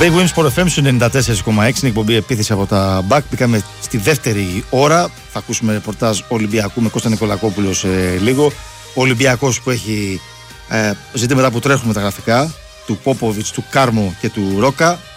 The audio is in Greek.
Big Wings for FM 94,6 είναι εκπομπή επίθεση από τα Μπακ. Μπήκαμε στη δεύτερη ώρα. Θα ακούσουμε ρεπορτάζ Ολυμπιακού με Κώστα Νικολακόπουλο σε λίγο. Ο Ολυμπιακός που έχει ζητήματα που τρέχουν με τα γραφικά του Πόποβιτς, του Κάρμο και του Ρόκα.